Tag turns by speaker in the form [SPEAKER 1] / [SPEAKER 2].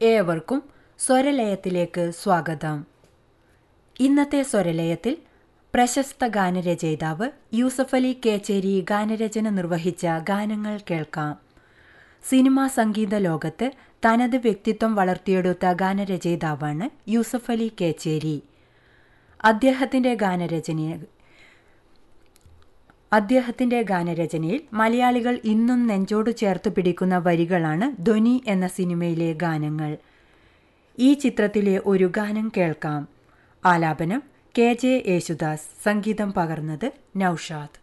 [SPEAKER 1] ഏവർക്കും സ്വരലയത്തിലേക്ക് സ്വാഗതം. ഇന്നത്തെ സ്വരലയത്തിൽ പ്രശസ്ത ഗാനരചയിതാവ് യൂസഫലി കേച്ചേരി ഗാനരചന നിർവഹിച്ച ഗാനങ്ങൾ കേൾക്കാം. സിനിമാ സംഗീത ലോകത്ത് തനത് വ്യക്തിത്വം വളർത്തിയെടുത്ത ഗാനരചയിതാവാണ് യൂസഫലി കേച്ചേരി. അദ്ദേഹത്തിന്റെ ഗാനരചനയിൽ മലയാളികൾ ഇന്നും നെഞ്ചോട് ചേർത്ത് പിടിക്കുന്ന വരികളാണ് ധ്വനി എന്ന സിനിമയിലെ ഗാനങ്ങൾ. ഈ ചിത്രത്തിലെ ഒരു ഗാനം കേൾക്കാം. ആലാപനം KJ യേശുദാസ്, സംഗീതം പകർന്നത് നൌഷാദ്.